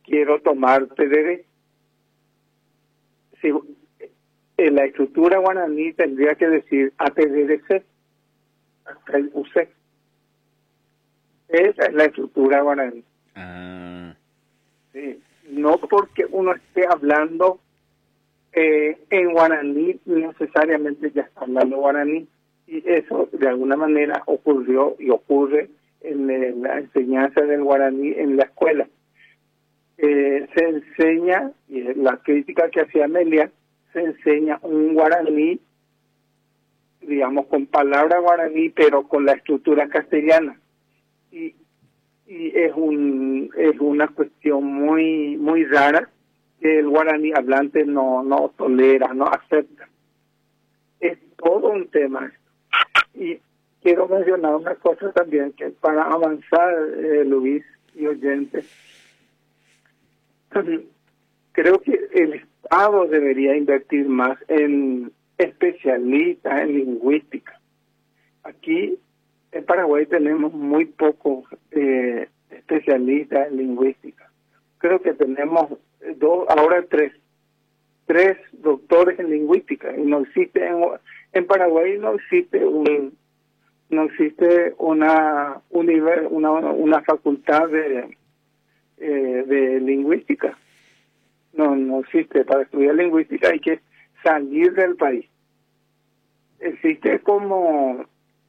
quiero tomar tereré. Si, en la escritura guaraní tendría que decir atererece, hasta el use. Esa es la escritura guaraní. Sí. No porque uno esté hablando en guaraní, necesariamente ya está hablando guaraní. Y eso de alguna manera ocurrió y ocurre en la enseñanza del guaraní en la escuela. Se enseña, y la crítica que hacía Amelia, se enseña un guaraní, digamos, con palabra guaraní, pero con la estructura castellana. Y es una cuestión muy rara que el guaraní hablante no tolera, no acepta. Es todo un tema. Y quiero mencionar una cosa también, que para avanzar, Luis y oyentes, creo que el Estado debería invertir más en especialistas en lingüística. Aquí en Paraguay tenemos muy pocos especialistas en lingüística. Creo que tenemos ahora tres doctores en lingüística, y no existe en Paraguay no existe una facultad de lingüística. No existe. Para estudiar lingüística hay que salir del país. Existe como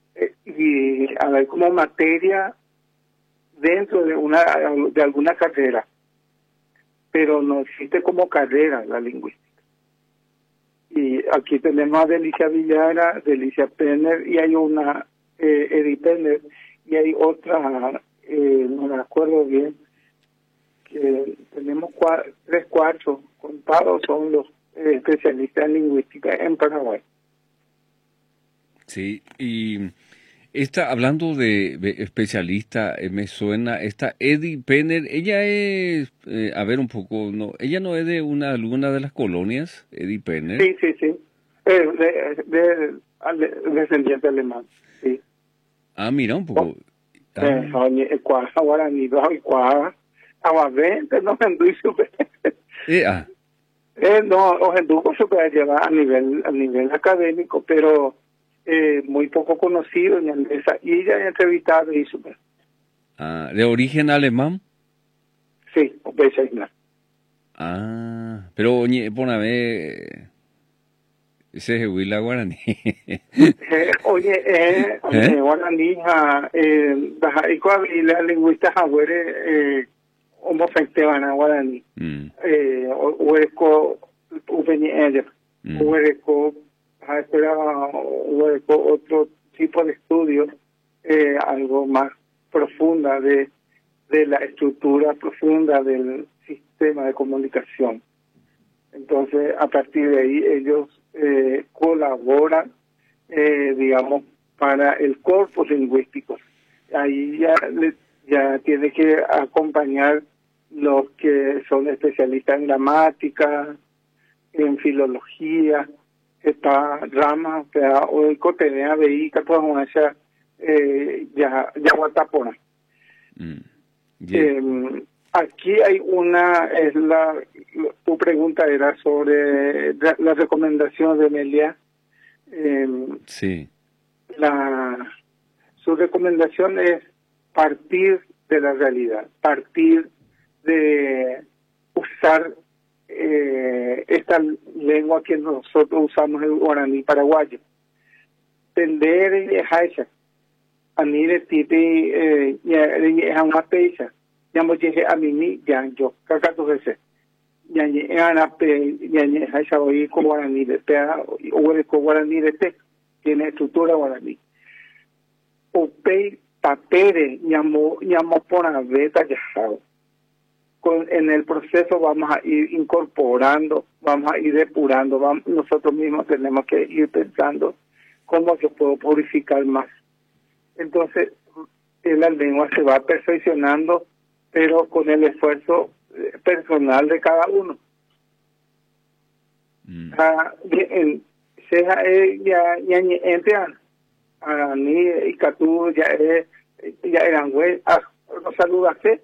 como materia dentro de alguna carrera, pero no existe como carrera la lingüística. Y aquí tenemos a Delicia Villara, Delicia Penner, y hay una Edith Penner, y hay otra, no me acuerdo bien, que tenemos 3-4 contados, son los especialistas en lingüística en Paraguay. Sí, y hablando de especialista, me suena esta Edith Penner. Ella es, a ver un poco, no, ella no es de alguna de las colonias, Edith Penner. Sí. Descendiente alemán, sí. Mira un poco. No, Ojenduco se puede llevar a nivel académico, pero muy poco conocido en Andesa, y ella ha entrevistado y super. ¿De origen alemán? Sí, pero por a ver, ese es Huila Guaraní. Guaraní, la lingüista jaguere, homofectevana Guaraní, hueco, hueco, otro tipo de estudio, algo más profunda de la estructura profunda del sistema de comunicación. Entonces, a partir de ahí, ellos colaboran, digamos, para el corpus lingüístico. Ahí ya tiene que acompañar los que son especialistas en gramática, en filología, esta rama, hoy cotenea veíca, podemos hacer ya guatapona. Aquí hay tu pregunta era sobre la recomendación de Melia. Sí. Su recomendación es partir de la realidad, partir de usar esta lengua que nosotros usamos, el guaraní paraguayo. Tender en Haisha, Anire Titi, ya una pecha, ya me llegué a mí, ya yo, cacato veces. Ya ana pe ya Haisha hoy con guaraní de pea, o con guaraní de te, tiene estructura guaraní. O pe papere, llamo por la beta ya sabe. En el proceso vamos a ir incorporando, vamos a ir depurando, nosotros mismos tenemos que ir pensando cómo yo puedo purificar más. Entonces, la lengua se va perfeccionando, pero con el esfuerzo personal de cada uno. Ya eran güey, no saludaste,